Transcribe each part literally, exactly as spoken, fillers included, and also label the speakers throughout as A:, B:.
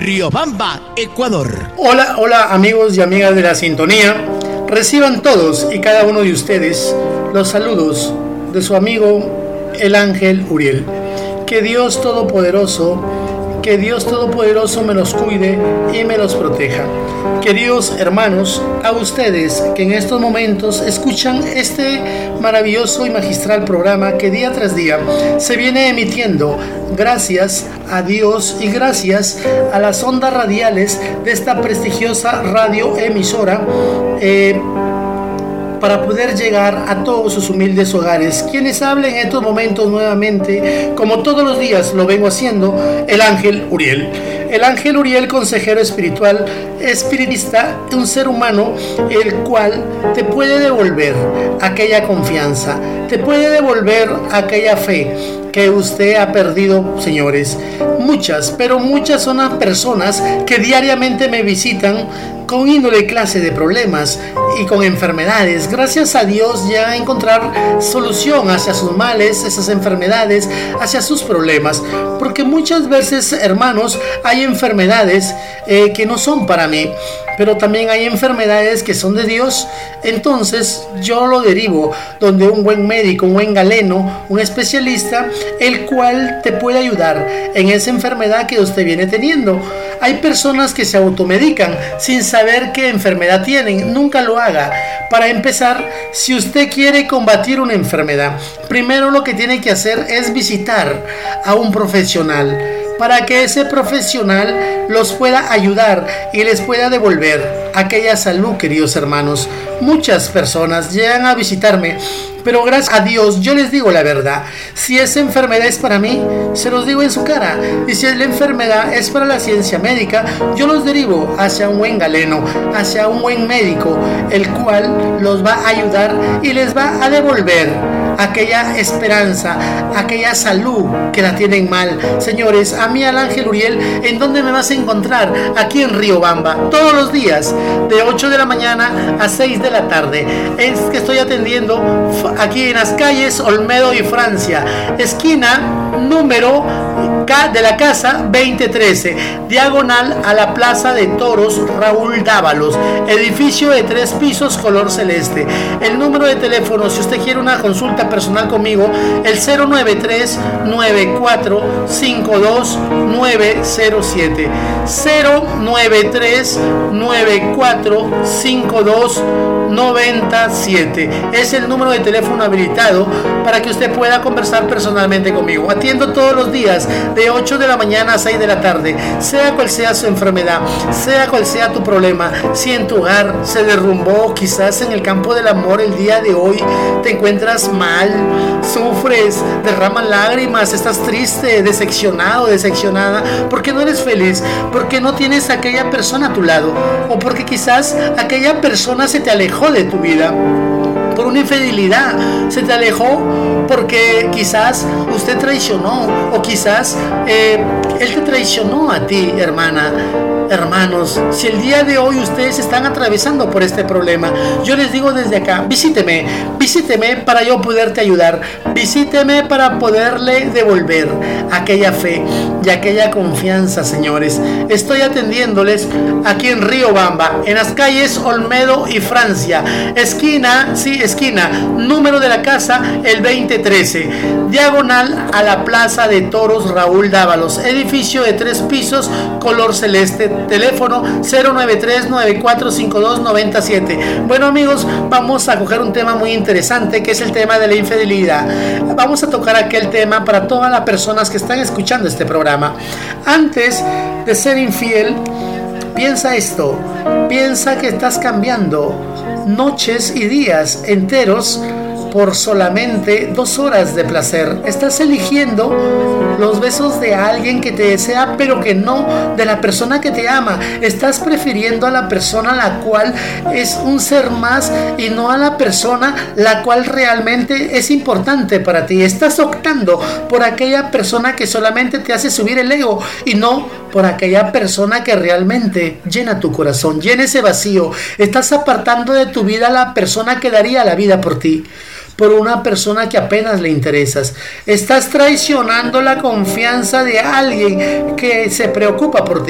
A: Riobamba, Ecuador.
B: Hola, hola amigos y amigas de la sintonía. Reciban todos y cada uno de ustedes los saludos de su amigo el Ángel Uriel. Que Dios Todopoderoso, que Dios Todopoderoso me los cuide y me los proteja. Queridos hermanos, a ustedes que en estos momentos escuchan este maravilloso y magistral programa que día tras día se viene emitiendo, gracias a Dios y gracias a las ondas radiales de esta prestigiosa radioemisora, eh, para poder llegar a todos sus humildes hogares. Quienes hablen en estos momentos nuevamente, como todos los días lo vengo haciendo, el Ángel Uriel. El Ángel Uriel, consejero espiritual, espiritista, un ser humano el cual te puede devolver aquella confianza, te puede devolver aquella fe que usted ha perdido, señores. Muchas, pero muchas son las personas que diariamente me visitan con índole clase de problemas y con enfermedades. Gracias a Dios ya a encontrar solución hacia sus males, esas enfermedades, hacia sus problemas. Porque muchas veces, hermanos, hay enfermedades eh, que no son para mí, pero también hay enfermedades que son de Dios. Entonces yo lo derivo donde un buen médico, un buen galeno, un especialista, el cual te puede ayudar en esa enfermedad que usted viene teniendo. Hay personas que se automedican sin saber qué enfermedad tienen. Nunca lo haga. Para empezar, si usted quiere combatir una enfermedad, primero lo que tiene que hacer es visitar a un profesional, para que ese profesional los pueda ayudar y les pueda devolver aquella salud, queridos hermanos. Muchas personas llegan a visitarme, pero gracias a Dios yo les digo la verdad. Si esa enfermedad es para mí, se los digo en su cara. Y si la enfermedad es para la ciencia médica, yo los derivo hacia un buen galeno, hacia un buen médico, el cual los va a ayudar y les va a devolver aquella esperanza, aquella salud que la tienen mal. Señores, a mí, al Ángel Uriel, ¿en dónde me vas a encontrar? Aquí en Riobamba, todos los días, de ocho de la mañana a seis de la tarde. Es que estoy atendiendo aquí en las calles Olmedo y Francia, esquina número K de la casa veinte trece, diagonal a la Plaza de Toros Raúl Dávalos, edificio de tres pisos color celeste. El número de teléfono, si usted quiere una consulta personal conmigo, el cero nueve tres nueve cuatro cinco dos nueve cero siete, cero nueve tres nueve cuatro cinco dos nueve siete. Es el número de teléfono habilitado para que usted pueda conversar personalmente conmigo. Atiendo todos los días de ocho de la mañana a seis de la tarde, sea cual sea su enfermedad, sea cual sea tu problema. Si en tu hogar se derrumbó, quizás en el campo del amor el día de hoy te encuentras mal, sufres, derraman lágrimas, estás triste, decepcionado, decepcionada, porque no eres feliz, porque no tienes a aquella persona a tu lado, o porque quizás aquella persona se te alejó de tu vida por una infidelidad, se te alejó porque quizás usted traicionó, o quizás eh, él te traicionó a ti, hermana. Hermanos, si el día de hoy ustedes están atravesando por este problema, yo les digo desde acá, visíteme, visíteme para yo poderte ayudar, visíteme para poderle devolver aquella fe y aquella confianza, señores. Estoy atendiéndoles aquí en Riobamba, en las calles Olmedo y Francia, esquina, sí, esquina, número de la casa el veinte trece, diagonal a la Plaza de Toros Raúl Dávalos, edificio de tres pisos color celeste. Teléfono cero nueve tres nueve cuatro cinco dos nueve siete. Bueno, amigos, vamos a coger un tema muy interesante, que es el tema de la infidelidad. Vamos a tocar aquel tema para todas las personas que están escuchando este programa. Antes de ser infiel, piensa esto, piensa que estás cambiando noches y días enteros por solamente dos horas de placer. Estás eligiendo los besos de alguien que te desea, pero que no de la persona que te ama. Estás prefiriendo a la persona la cual es un ser más y no a la persona la cual realmente es importante para ti. Estás optando por aquella persona que solamente te hace subir el ego y no por aquella persona que realmente llena tu corazón, llena ese vacío. Estás apartando de tu vida a la persona que daría la vida por ti, por una persona que apenas le interesas. Estás traicionando la confianza de alguien que se preocupa por ti.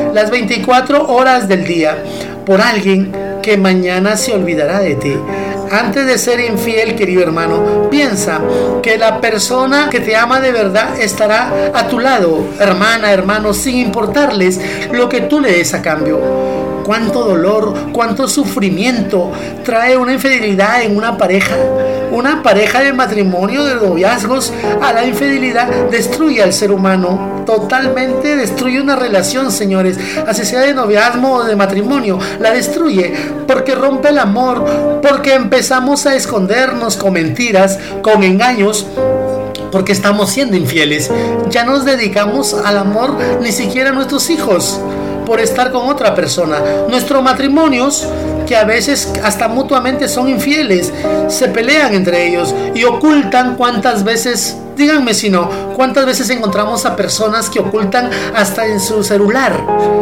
B: las veinticuatro horas del día por alguien que mañana se olvidará de ti. Antes de ser infiel, querido hermano, piensa que la persona que te ama de verdad estará a tu lado, hermana, hermano, sin importarles lo que tú le des a cambio. Cuánto dolor, cuánto sufrimiento trae una infidelidad en una pareja. Una pareja de matrimonio, de noviazgos, a la infidelidad destruye al ser humano. Totalmente destruye una relación, señores. Así sea de noviazgo o de matrimonio, la destruye porque rompe el amor, porque empezamos a escondernos con mentiras, con engaños, porque estamos siendo infieles. Ya nos dedicamos al amor, ni siquiera a nuestros hijos, por estar con otra persona. Nuestros matrimonios, que a veces hasta mutuamente son infieles, se pelean entre ellos y ocultan. Cuántas veces, díganme si no, cuántas veces encontramos a personas que ocultan hasta en su celular,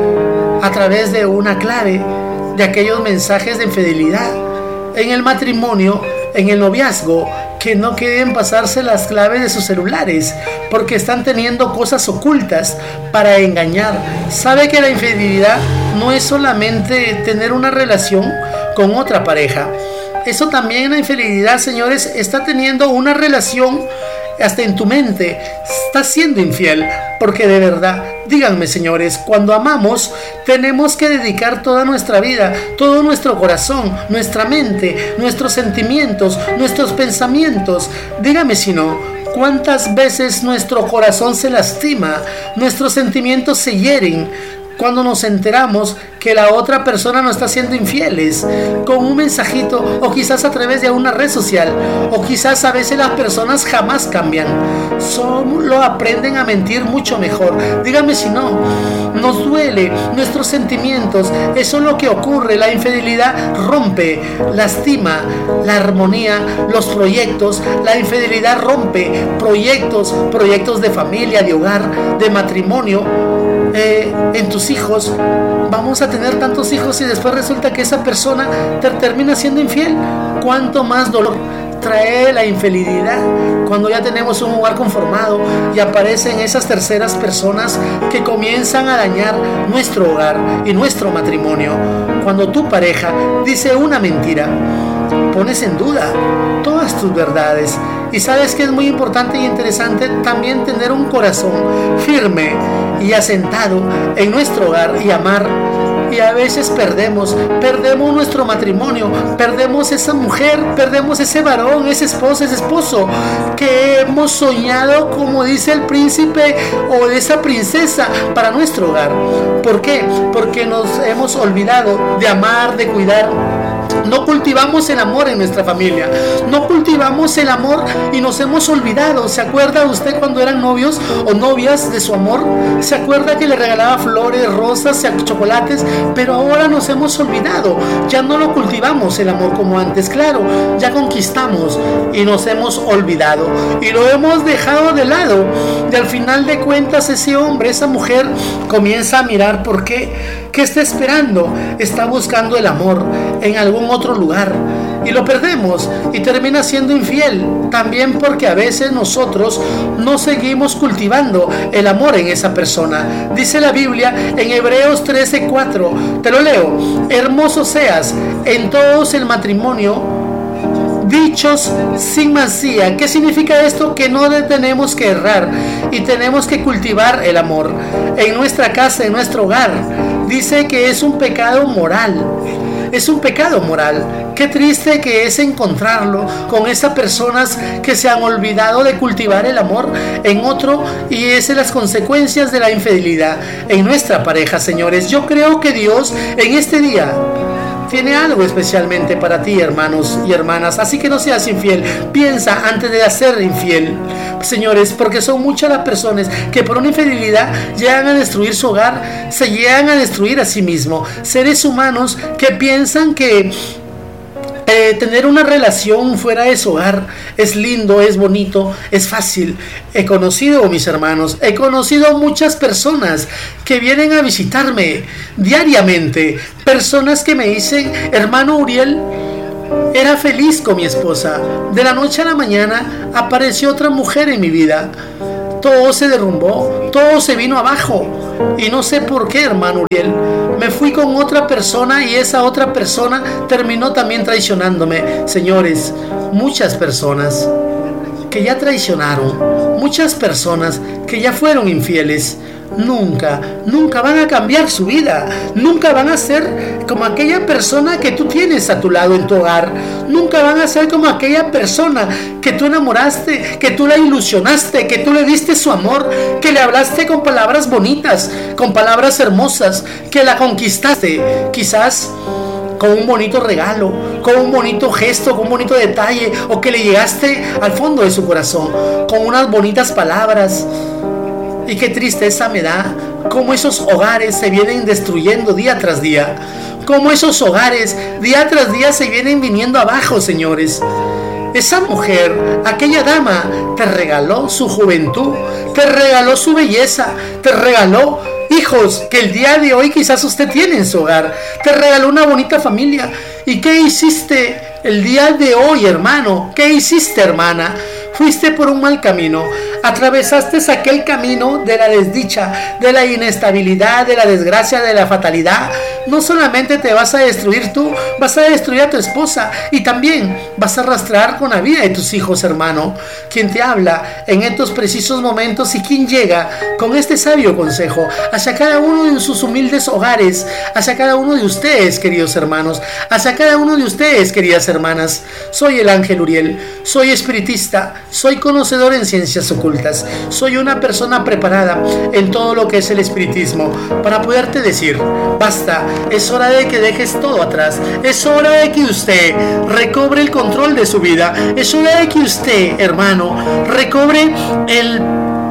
B: a través de una clave, de aquellos mensajes de infidelidad. En el matrimonio, en el noviazgo, que no quieren pasarse las claves de sus celulares porque están teniendo cosas ocultas para engañar. Sabe que la infidelidad no es solamente tener una relación con otra pareja. Eso también, la infidelidad, señores, está teniendo una relación hasta en tu mente. Estás siendo infiel porque de verdad, díganme, señores, cuando amamos tenemos que dedicar toda nuestra vida, todo nuestro corazón, nuestra mente, nuestros sentimientos, nuestros pensamientos. Dígame si no, cuántas veces nuestro corazón se lastima, nuestros sentimientos se hieren cuando nos enteramos que la otra persona nos está haciendo infieles con un mensajito, o quizás a través de una red social, o quizás a veces las personas jamás cambian, solo aprenden a mentir mucho mejor. Dígame si no, nos duele nuestros sentimientos. Eso es lo que ocurre. La infidelidad rompe, lastima la armonía, los proyectos. La infidelidad rompe proyectos, proyectos de familia, de hogar, de matrimonio. Eh, en tus hijos, vamos a tener tantos hijos y después resulta que esa persona te termina siendo infiel. Cuánto más dolor trae la infidelidad cuando ya tenemos un hogar conformado y aparecen esas terceras personas que comienzan a dañar nuestro hogar y nuestro matrimonio. Cuando tu pareja dice una mentira, pones en duda todas tus verdades. Y sabes que es muy importante y interesante también tener un corazón firme y asentado en nuestro hogar y amar. Y a veces perdemos, perdemos nuestro matrimonio, perdemos esa mujer, perdemos ese varón, ese esposo, ese esposo que hemos soñado, como dice el príncipe o esa princesa, para nuestro hogar. ¿Por qué? Porque nos hemos olvidado de amar, de cuidar. No cultivamos el amor en nuestra familia, no cultivamos el amor y nos hemos olvidado. ¿Se acuerda usted cuando eran novios o novias de su amor? ¿Se acuerda que le regalaba flores, rosas, chocolates? Pero ahora nos hemos olvidado, ya no lo cultivamos el amor como antes. Claro, ya conquistamos y nos hemos olvidado y lo hemos dejado de lado. Y al final de cuentas ese hombre, esa mujer comienza a mirar por qué. ¿Qué está esperando? Está buscando el amor en algún otro lugar y lo perdemos y termina siendo infiel. También porque a veces nosotros no seguimos cultivando el amor en esa persona. Dice la Biblia en Hebreos trece cuatro, te lo leo: hermoso seas en todos el matrimonio, dichos sin mancilla. ¿Qué significa esto? Que no tenemos que errar y tenemos que cultivar el amor en nuestra casa, en nuestro hogar. Dice que es un pecado moral. Es un pecado moral. Qué triste que es encontrarlo con esas personas que se han olvidado de cultivar el amor en otro, y esas son las consecuencias de la infidelidad en nuestra pareja, señores. Yo creo que Dios en este día tiene algo especialmente para ti, hermanos y hermanas. Así que no seas infiel. Piensa antes de ser infiel, señores, porque son muchas las personas que por una infidelidad llegan a destruir su hogar, se llegan a destruir a sí mismos. Seres humanos que piensan que Eh, tener una relación fuera de su hogar es lindo, es bonito, es fácil. He conocido, mis hermanos, he conocido muchas personas que vienen a visitarme diariamente. Personas que me dicen: hermano Uriel, era feliz con mi esposa. De la noche a la mañana apareció otra mujer en mi vida. todo se derrumbó, todo se vino abajo. Y no sé por qué, hermano Uriel. Me fui con otra persona y esa otra persona terminó también traicionándome. Señores, muchas personas que ya traicionaron, muchas personas que ya fueron infieles, nunca, nunca van a cambiar su vida, nunca van a ser como aquella persona que tú tienes a tu lado en tu hogar, nunca van a ser como aquella persona que tú enamoraste, que tú la ilusionaste, que tú le diste su amor, que le hablaste con palabras bonitas, con palabras hermosas, que la conquistaste, quizás con un bonito regalo, con un bonito gesto, con un bonito detalle, o que le llegaste al fondo de su corazón, con unas bonitas palabras. Y qué tristeza me da cómo esos hogares se vienen destruyendo día tras día, cómo esos hogares día tras día se vienen viniendo abajo, señores. Esa mujer, aquella dama, te regaló su juventud, te regaló su belleza, te regaló hijos que el día de hoy quizás usted tiene en su hogar, te regaló una bonita familia. ¿Y qué hiciste el día de hoy, hermano? ¿Qué hiciste, hermana? Fuiste por un mal camino, atravesaste aquel camino de la desdicha, de la inestabilidad, de la desgracia, de la fatalidad. No solamente te vas a destruir tú, vas a destruir a tu esposa y también vas a arrastrar con la vida de tus hijos, hermano. Quien te habla en estos precisos momentos y quien llega con este sabio consejo hacia cada uno de sus humildes hogares, hacia cada uno de ustedes, queridos hermanos, hacia cada uno de ustedes, queridas hermanas. Soy el Ángel Uriel, soy espiritista, soy conocedor en ciencias ocultas, soy una persona preparada en todo lo que es el espiritismo para poderte decir, basta, es hora de que dejes todo atrás, es hora de que usted recobre el control de su vida, es hora de que usted, hermano, recobre el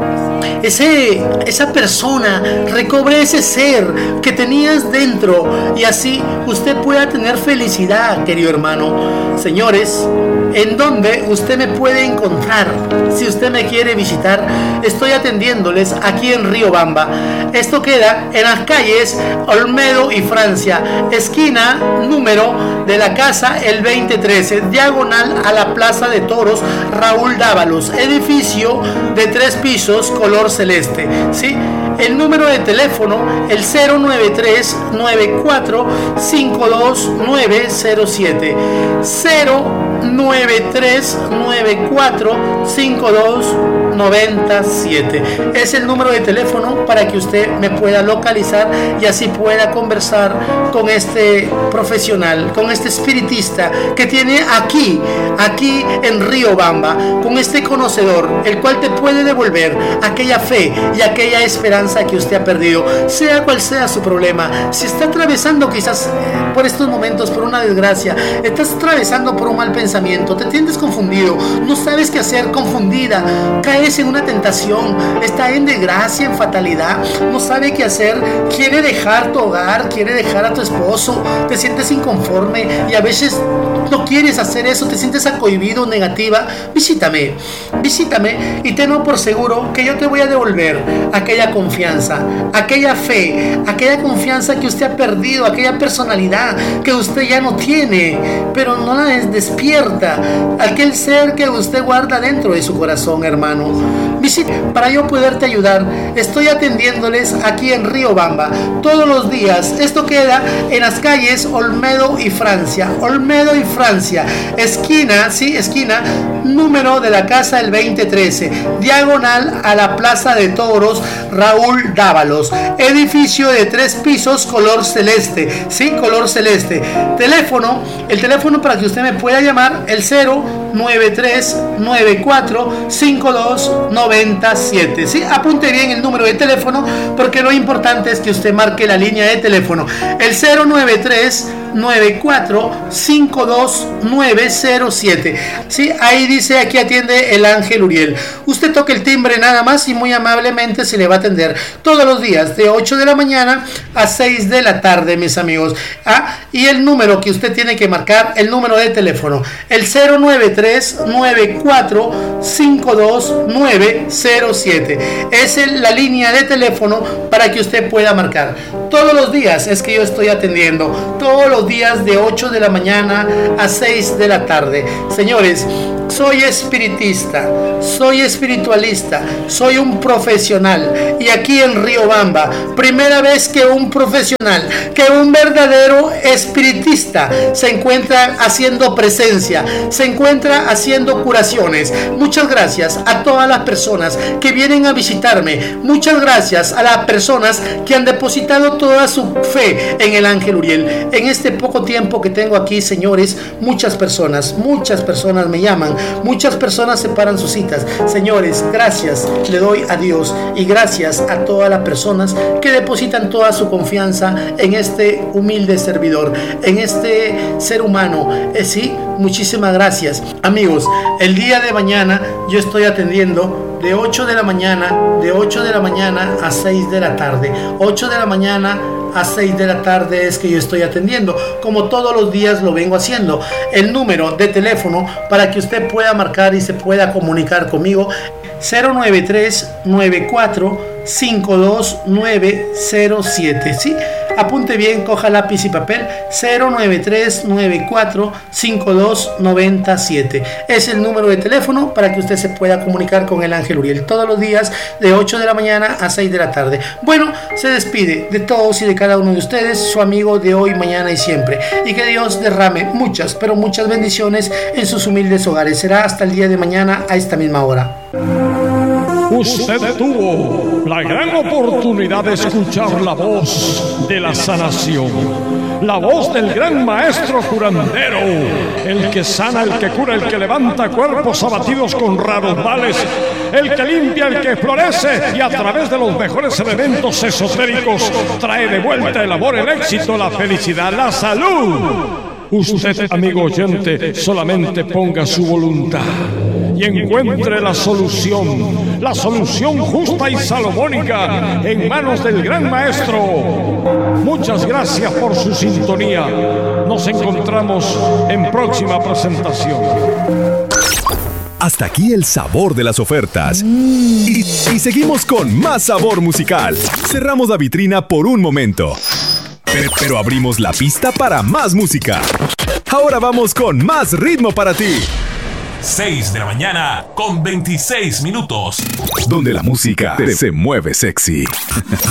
B: Ese, esa persona, recobre ese ser que tenías dentro y así usted pueda tener felicidad, querido hermano. Señores, ¿en dónde usted me puede encontrar? Si usted me quiere visitar, estoy atendiéndoles aquí en Riobamba. Esto queda en las calles Olmedo y Francia, esquina número de la casa el veinte trece, diagonal a la Plaza de Toros Raúl Dávalos, edificio de tres pisos color celeste, ¿sí? El número de teléfono, el cero nueve tres nueve cuatro cinco dos nueve cero siete, cero nueve tres nueve cuatro cinco dos nueve siete. Es el número de teléfono para que usted me pueda localizar y así pueda conversar con este profesional, con este espiritista que tiene aquí, aquí en Riobamba, con este conocedor, el cual te puede devolver aquella fe y aquella esperanza que usted ha perdido, sea cual sea su problema. Si está atravesando quizás por estos momentos por una desgracia, estás atravesando por un mal pensamiento, te sientes confundido, no sabes qué hacer, confundida, caes en una tentación, está en desgracia, en fatalidad, no sabe qué hacer, quiere dejar tu hogar, quiere dejar a tu esposo, te sientes inconforme y a veces no quieres hacer eso, te sientes acohibido, negativa, visítame, visítame y tengo por seguro que yo te voy a devolver aquella confianza, aquella fe, aquella confianza que usted ha perdido, aquella personalidad que usted ya no tiene, pero no la despierta, aquel ser que usted guarda dentro de su corazón, hermano. Visite para yo poderte ayudar. Estoy atendiéndoles aquí en Riobamba todos los días. Esto queda en las calles Olmedo y Francia, Olmedo y Francia, esquina, sí, esquina número de la casa el veinte trece, diagonal a la Plaza de Toros Raúl Dávalos, edificio de tres pisos color celeste, sí, color celeste. Teléfono, el teléfono para que usted me pueda llamar, el cero nueve tres nueve cuatro cinco dos nueve siete, sí, apunte bien el número de teléfono porque lo importante es que usted marque la línea de teléfono, el cero nueve tres nueve cuatro cinco dos nueve cero siete, sí, ahí dice aquí atiende el Ángel Uriel. Usted toca el timbre nada más y muy amablemente se le va a atender todos los días de ocho de la mañana a seis de la tarde, mis amigos. Ah, y el número que usted tiene que marcar, el número de teléfono, el cero nueve tres nueve cuatro cinco dos nueve cero siete, es el, la línea de teléfono para que usted pueda marcar. Todos los días es que yo estoy atendiendo, todos los días de ocho de la mañana a seis de la tarde. Señores, soy espiritista, soy espiritualista, soy un profesional. Y aquí en Riobamba, primera vez que un profesional, que un verdadero espiritista se encuentra haciendo presencia, se encuentra haciendo curaciones. Muchas gracias a todas las personas que vienen a visitarme. Muchas gracias a las personas que han depositado toda su fe en el Ángel Uriel. En este poco tiempo que tengo aquí, señores, muchas personas, muchas personas me llaman, muchas personas separan sus citas. Señores, gracias le doy a Dios y gracias a todas las personas que depositan toda su confianza en este humilde servidor, en este ser humano. Eh, sí, muchísimas gracias. Amigos, el día de mañana yo estoy atendiendo de ocho de la mañana, de ocho de la mañana a seis de la tarde. ocho de la mañana a seis de la tarde es que yo estoy atendiendo, como todos los días lo vengo haciendo. El número de teléfono para que usted pueda marcar y se pueda comunicar conmigo: cero nueve tres nueve cuatro cinco dos nueve cero siete. ¿Sí? Apunte bien, coja lápiz y papel. Cero nueve tres nueve cuatro cinco dos nueve siete es el número de teléfono para que usted se pueda comunicar con el Ángel Uriel todos los días de ocho de la mañana a seis de la tarde. Bueno, se despide de todos y de cada uno de ustedes su amigo de hoy, mañana y siempre, y que Dios derrame muchas, pero muchas bendiciones en sus humildes hogares. Será hasta el día de mañana a esta misma hora.
C: Usted tuvo la gran oportunidad de escuchar la voz de la sanación, la voz del gran maestro curandero, el que sana, el que cura, el que levanta cuerpos abatidos con raros males, el que limpia, el que florece y a través de los mejores elementos esotéricos trae de vuelta el amor, el éxito, la felicidad, la salud. Usted, amigo oyente, solamente ponga su voluntad y encuentre la solución, la solución justa y salomónica en manos del gran maestro. Muchas gracias por su sintonía. Nos encontramos en próxima presentación.
D: Hasta aquí el sabor de las ofertas. Y, y seguimos con más sabor musical. Cerramos la vitrina por un momento, pero, pero abrimos la pista para más música. Ahora vamos con más ritmo para ti.
E: seis de la mañana con veintiséis minutos.
D: Donde la música se mueve sexy.